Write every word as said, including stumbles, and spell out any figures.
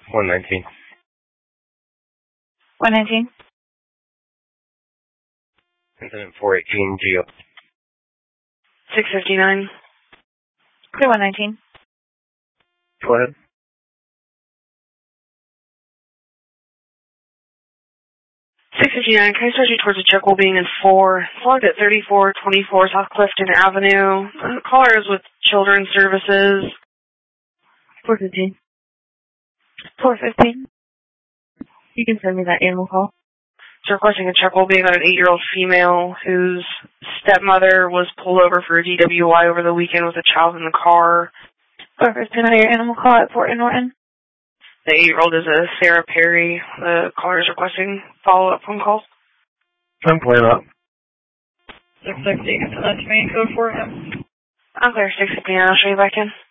one nineteen. one nineteen. Incident four eighteen, Geo. six fifty-nine. Clear one nineteen. Go ahead. six fifty-nine, can I start you towards a check hole being in four? It's logged at thirty-four twenty-four South Clifton Avenue. Uh, caller is with Children's Services. four fifteen. four fifteen. You can send me that animal call. It's requesting a check hole being on an eight-year-old female whose stepmother was pulled over for a D W I over the weekend with a child in the car. four fifteen on your animal call at Fort Norton. The eight-year-old is a Sarah Perry. The caller is requesting follow-up phone calls. I'm playing up. six sixty, that's me, code for it. I'm clear, six fifty-nine. I'll show you back in.